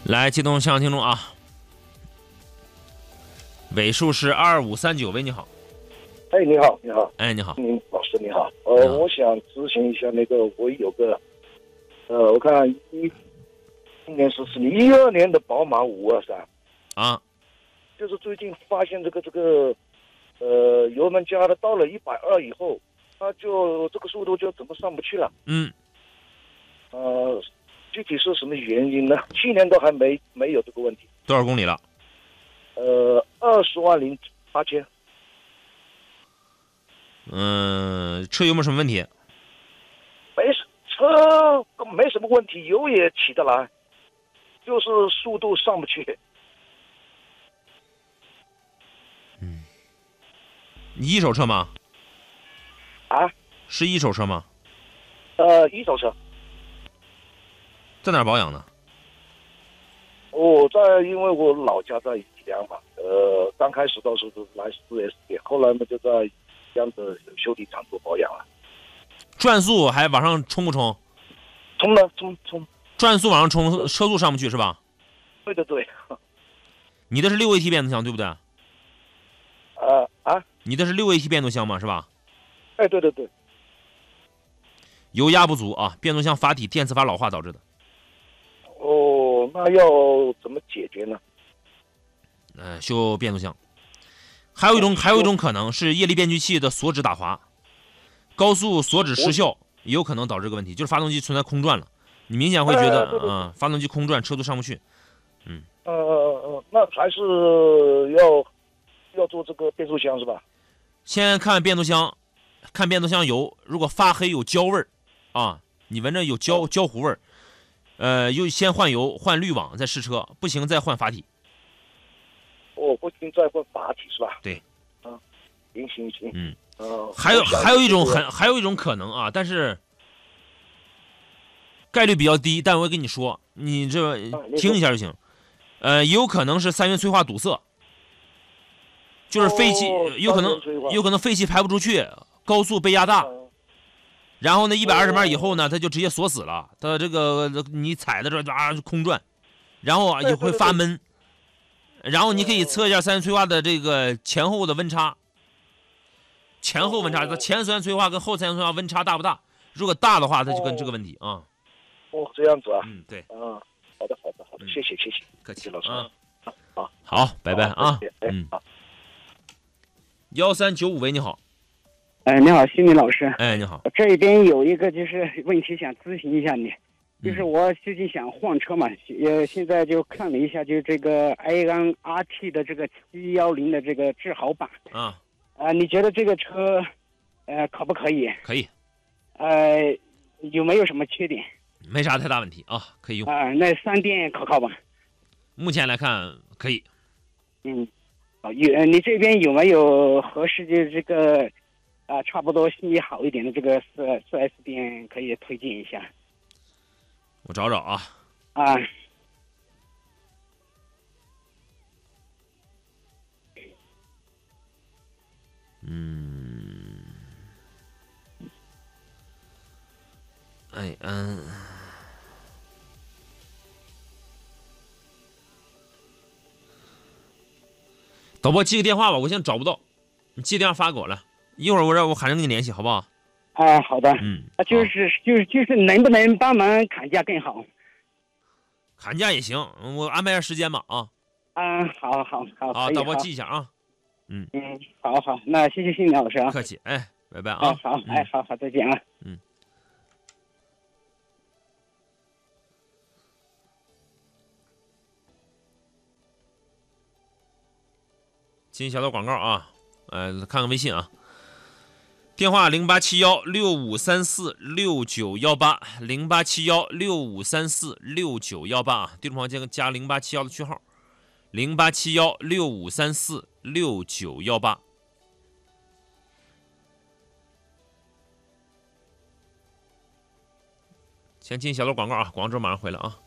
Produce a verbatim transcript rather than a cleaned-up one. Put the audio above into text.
来，接通向听众啊，尾数是二五三九，喂，你好。 哎，你好，你好， 哎，你好， 您老师你好，呃，我想咨询一下那个，我有个，呃，我看一今年是是一二年的宝马五二三啊， 就是最近发现这个这个，呃，油门加的到了一百二以后，它就这个速度就怎么上不去了？ 嗯， 呃，具体是什么原因呢？去年都还没没有这个问题。 多少公里了？ 呃，二十万零八千。 嗯，车有没有什么问题？ 没什车没什么问题，油也起得来，就是速度上不去。 嗯，一手车吗？ 啊？ 是一手车吗？ 呃，一手车。 在哪儿保养呢？ 我在，因为我老家在宜良嘛，呃，刚开始倒是来四 S 店，后来呢就在宜良的修理厂做保养了。 转速还往上冲不冲？ 冲了，冲冲。 转速往上冲，车速上不去是吧？ 对对对。 你的是六 A T 变速箱对不对？ 呃啊？ 你的是六 A T 变速箱嘛是吧？ 哎，对对对。 油压不足啊，变速箱阀体电磁阀老化导致的。 哦，那要怎么解决呢？ 呃，修变速箱。还有一种，还有一种可能是液力变矩器的锁止打滑，高速锁止失效，也有可能导致这个问题，就是发动机存在空转了。你明显会觉得，嗯、呃，发动机空转，车速上不去。嗯。 呃呃，那还是要要做这个变速箱是吧？ 先看变速箱，看变速箱油，如果发黑有焦味儿，啊，你闻着有焦焦糊味儿，呃，又先换油，换滤网，再试车，不行再换阀体。 哦，不行再换阀体是吧？ 对。 啊，行行行。 嗯。 呃， 还有还有一种很还有一种可能啊，但是概率比较低，但我跟你说，你这听一下就行。呃，也有可能是三元催化堵塞。就是废气， 哦、 有可能有可能废气排不出去，高速被压大， 嗯、 然后呢，一百二十迈以后呢，它就直接锁死了，它这个你踩的时候啊空转，然后啊也会发闷，然后你可以测一下三元催化的这个前后的温差，前后温差，它前三元催化跟后三元催化温差大不大？如果大的话，它就跟这个问题啊。 哦，这样子啊。 嗯，对。 啊，好的，好的，好的，谢谢，谢谢， 客气老师啊。 好， 好，拜拜啊。 嗯，好。 幺三九五喂，你好。 哎，你好，心理老师。 哎，你好。 这边有一个就是问题想咨询一下你，就是我最近想换车嘛，呃、嗯，现在就看了一下，就是这个埃安 R T 的这个七一零的这个智豪版啊， 啊、呃，你觉得这个车，呃，可不可以？ 可以。 呃，有没有什么缺点？ 没啥太大问题啊，可以用。 啊、呃，那三电可靠吧？ 目前来看可以。 嗯。有你这边有没有合适的这个啊、呃，差不多信息好一点的这个四四 S 店可以推荐一下？ 我找找啊。 啊。 嗯。哎嗯。导播记个电话吧，我现在找不到，你记电话发给我了，一会儿我让我喊人跟你联系，好不好？ 啊，好的。 嗯， 啊，就是就是就是能不能帮忙砍价更好？ 砍价也行，我安排下时间吧啊。 啊，好好好。 好，导播记一下啊。嗯嗯，好好，那谢谢心理老师啊。 客气，哎，拜拜啊。 哎，好，嗯、哎，好好，再见啊。 嗯。进小道广告啊，呃，看看微信啊，电话零八七幺六五三四六九幺八，零八七幺六五三四六九幺八啊，地图旁加加零八七幺的区号，零八七幺六五三四六九幺八。先进小道广告啊，广州马上回来啊。